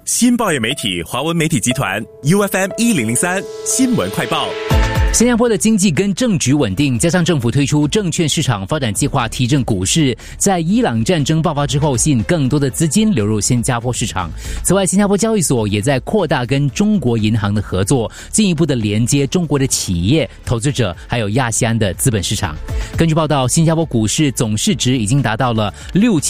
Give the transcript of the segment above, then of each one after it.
新报业媒体华文媒体集团 UFM 1003新闻快报。 新加坡的经济跟政局稳定，加上政府推出证券市场发展计划提振股市，在伊朗战争爆发之后，吸引更多的资金流入新加坡市场。此外，新加坡交易所也在扩大跟中国银行的合作，进一步的连接中国的企业、投资者，还有亚细安的资本市场。根据报道，新加坡股市总市值已经达到了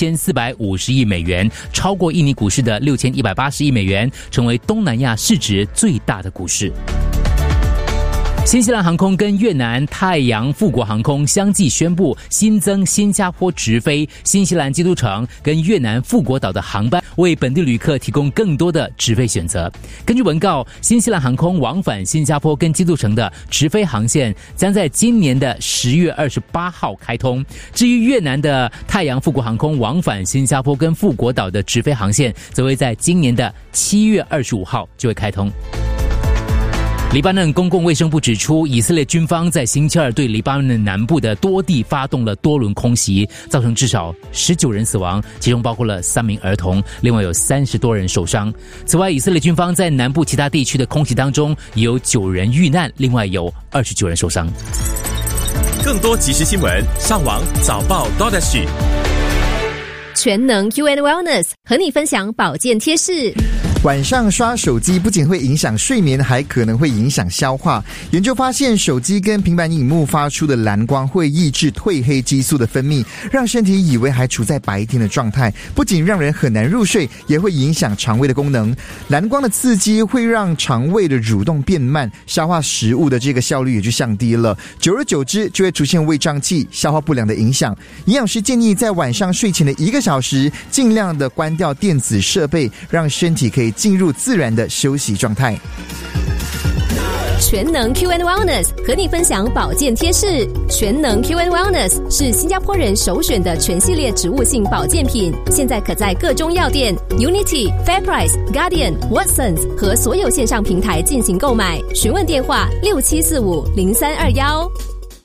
6450亿美元，超过印尼股市的6180亿美元，成为东南亚市值最大的股市。新西兰航空跟越南太阳富国航空相继宣布新增新加坡直飞新西兰基督城跟越南富国岛的航班，为本地旅客提供更多的直飞选择。根据文告，新西兰航空往返新加坡跟基督城的直飞航线将在今年的10月28号开通。至于越南的太阳富国航空往返新加坡跟富国岛的直飞航线，则会在今年的7月25号就会开通。黎巴嫩公共卫生部指出，以色列军方在星期二对黎巴嫩南部的多地发动了多轮空袭，造成至少19人死亡，其中包括了3名儿童，另外有30多人受伤。此外，以色列军方在南部其他地区的空袭当中也有9人遇难，另外有29人受伤。 更多即时新闻，上网早报 .SG。 全能 UN Wellness 和你分享保健贴士。 晚上刷手机不仅会影响睡眠，还可能会影响消化。研究发现，手机跟平板荧幕发出的蓝光会抑制褪黑激素的分泌，让身体以为还处在白天的状态，不仅让人很难入睡，也会影响肠胃的功能。蓝光的刺激会让肠胃的蠕动变慢，消化食物的这个效率也就降低了，久而久之就会出现胃胀气、消化不良的影响。营养师建议在晚上睡前的1个小时，尽量的关掉电子设备，让身体可以进入自然的休息状态。 全能 QN Wellness 和你分享保健贴士。全能 QN Wellness 是新加坡人首选的全系列植物性保健品，现在可在各中药店、Unity、Fairprice、Guardian、Watsons 和所有线上平台进行购买。询问电话67450321。